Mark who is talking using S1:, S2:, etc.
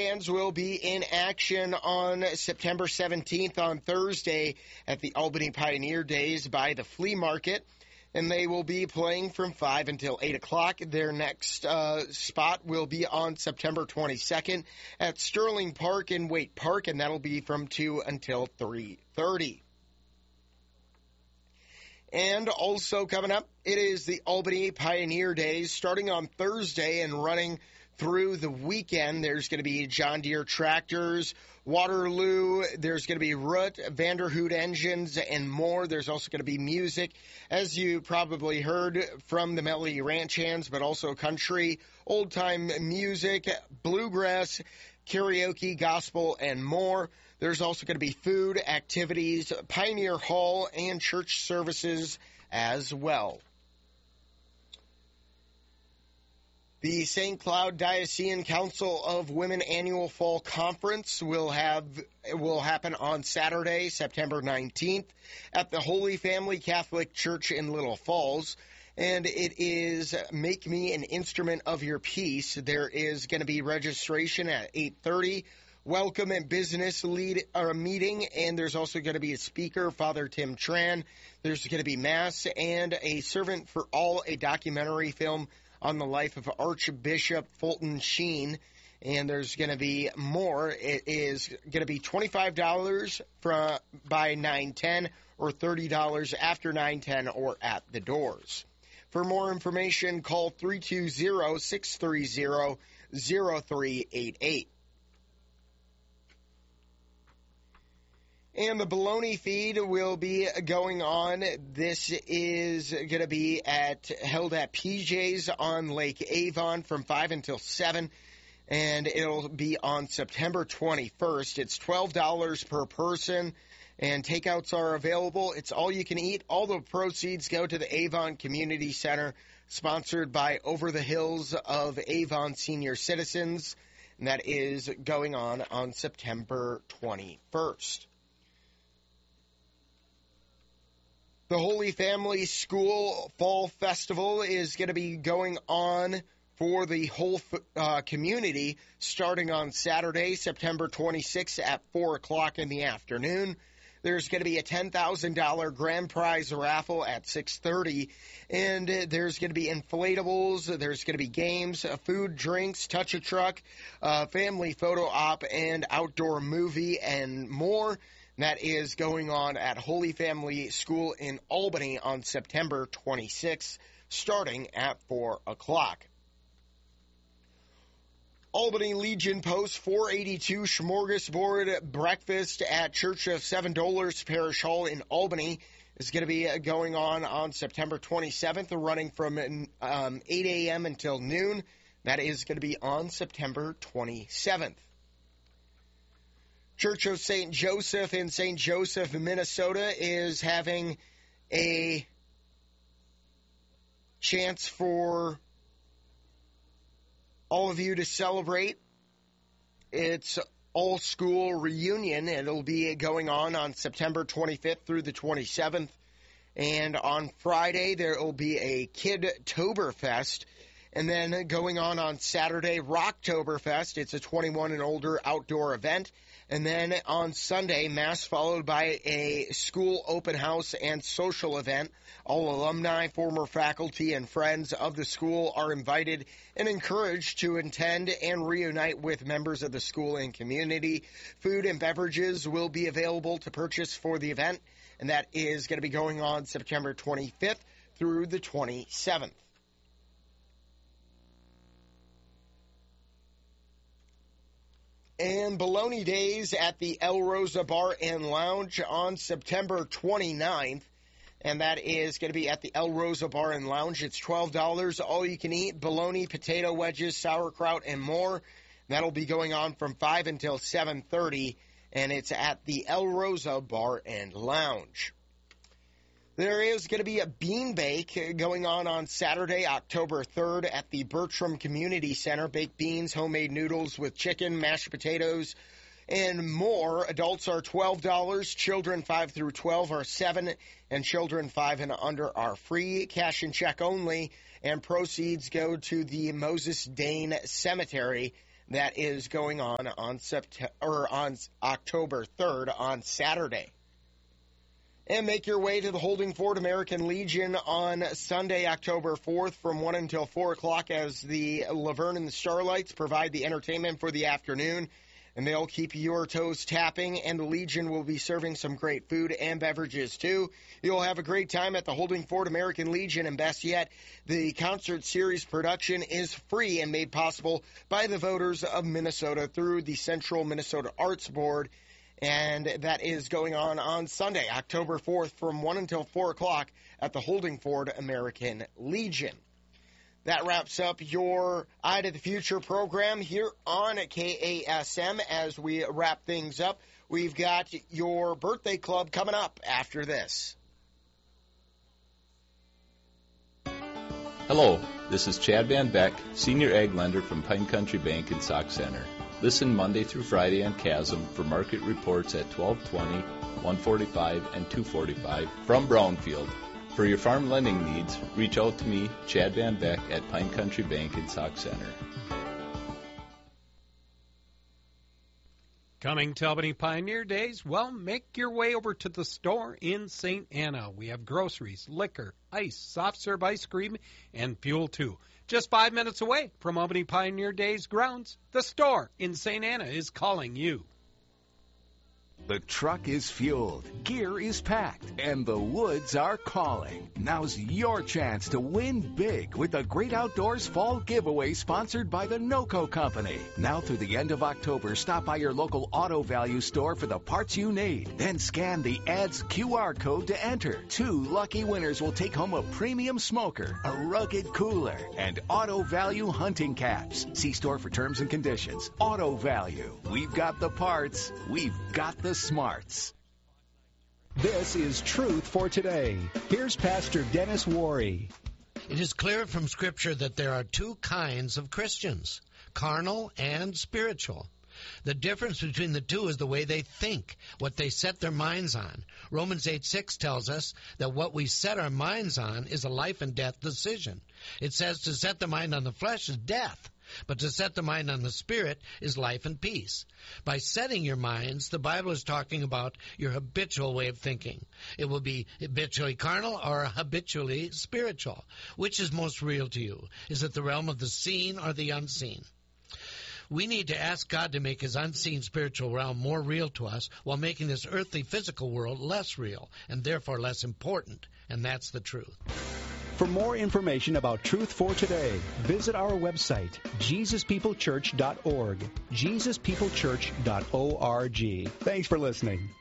S1: Fans will be in action on September 17th on Thursday at the Albany Pioneer Days by the Flea Market, and they will be playing from 5 until 8 o'clock. Their next spot will be on September 22nd at Sterling Park in Waite Park, and that'll be from 2 until 3:30. And also coming up, it is the Albany Pioneer Days starting on Thursday and running through the weekend. There's going to be John Deere tractors, Waterloo, there's going to be Root, Vanderhoot engines, and more. There's also going to be music, as you probably heard from the Melody Ranch hands, but also country, old-time music, bluegrass, karaoke, gospel, and more. There's also going to be food, activities, Pioneer Hall, and church services as well. The St. Cloud Diocesan Council of Women Annual Fall Conference will happen on Saturday, September 19th at the Holy Family Catholic Church in Little Falls. And it is Make Me an Instrument of Your Peace. There is going to be registration at 8:30. Welcome and business meeting, and there's also going to be a speaker, Father Tim Tran. There's going to be Mass and a Servant for All, a documentary film on the life of Archbishop Fulton Sheen, and there's going to be more. It is going to be $25 by 9:10 or $30 after 9:10 or at the doors. For more information, call 320-630-0388. And the Baloney Feed will be going on. This is going to be held at PJ's on Lake Avon from 5 until 7, and it'll be on September 21st. It's $12 per person, and takeouts are available. It's all you can eat. All the proceeds go to the Avon Community Center, sponsored by Over the Hills of Avon Senior Citizens, and that is going on September 21st. The Holy Family School Fall Festival is going to be going on for the whole community starting on Saturday, September 26th at 4 o'clock in the afternoon. There's going to be a $10,000 grand prize raffle at 6:30, and there's going to be inflatables, there's going to be games, food, drinks, touch-a-truck, family photo op, and outdoor movie, and more. That is going on at Holy Family School in Albany on September 26th, starting at 4 o'clock. Albany Legion Post 482 Smorgasbord Breakfast at Church of Seven Dolors Parish Hall in Albany is going to be going on September 27th, running from 8 a.m. until noon. That is going to be on September 27th. Church of St. Joseph in St. Joseph, Minnesota is having a chance for all of you to celebrate. It's all-school reunion. It'll be going on September 25th through the 27th. And on Friday, there will be a Kidtoberfest. And then going on Saturday, Rocktoberfest. It's a 21 and older outdoor event. And then on Sunday, Mass followed by a school open house and social event. All alumni, former faculty, and friends of the school are invited and encouraged to attend and reunite with members of the school and community. Food and beverages will be available to purchase for the event, and that is going to be going on September 25th through the 27th. And Baloney Days at the El Rosa Bar and Lounge on September 29th. And that is going to be at the El Rosa Bar and Lounge. It's $12, all you can eat, bologna, potato wedges, sauerkraut, and more. That'll be going on from 5 until 7:30, and it's at the El Rosa Bar and Lounge. There is going to be a bean bake going on Saturday, October 3rd at the Bertram Community Center. Baked beans, homemade noodles with chicken, mashed potatoes, and more. Adults are $12. Children 5 through 12 are $7, and children 5 and under are free. Cash and check only, and proceeds go to the Moses Dane Cemetery. That is going on October 3rd on Saturday. And make your way to the Holding Ford American Legion on Sunday, October 4th from 1 until 4 o'clock as the Laverne and the Starlights provide the entertainment for the afternoon. And they'll keep your toes tapping, and the Legion will be serving some great food and beverages, too. You'll have a great time at the Holding Ford American Legion, and best yet, the concert series production is free and made possible by the voters of Minnesota through the Central Minnesota Arts Board. And that is going on Sunday, October 4th from 1 until 4 o'clock at the Holding Ford American Legion. That wraps up your Eye to the Future program here on KASM. As we wrap things up, we've got your birthday club coming up after this.
S2: Hello, this is Chad Van Beck, Senior Ag Lender from Pine Country Bank in Sauk Center. Listen Monday through Friday on Chasm for market reports at 12:20, 1:45, and 2:45 from Brownfield. For your farm lending needs, reach out to me, Chad Van Beck, at Pine Country Bank in Sauk Center.
S3: Coming to Albany Pioneer Days, well, make your way over to the store in St. Anna. We have groceries, liquor, ice, soft serve ice cream, and fuel too. Just 5 minutes away from Albany Pioneer Days grounds, the store in St. Anna is calling you.
S4: The truck is fueled, gear is packed, and the woods are calling. Now's your chance to win big with the Great Outdoors Fall Giveaway sponsored by the NOCO Company. Now through the end of October, stop by your local Auto Value store for the parts you need. Then scan the ad's QR code to enter. 2 lucky winners will take home a premium smoker, a rugged cooler, and Auto Value hunting caps. See store for terms and conditions. Auto Value. We've got the parts. We've got the smarts.
S5: This is Truth for Today. Here's Pastor Dennis Worry.
S6: It is clear from Scripture that there are 2 kinds of Christians, carnal and spiritual. The difference between the 2 is the way they think, what they set their minds on. Romans 8:6 tells us that what we set our minds on is a life and death decision. It says to set the mind on the flesh is death, but to set the mind on the Spirit is life and peace. By setting your minds, the Bible is talking about your habitual way of thinking. It will be habitually carnal or habitually spiritual. Which is most real to you? Is it the realm of the seen or the unseen? We need to ask God to make his unseen spiritual realm more real to us while making this earthly physical world less real and therefore less important. And that's the truth.
S5: For more information about Truth for Today, visit our website, JesusPeopleChurch.org, JesusPeopleChurch.org. Thanks for listening.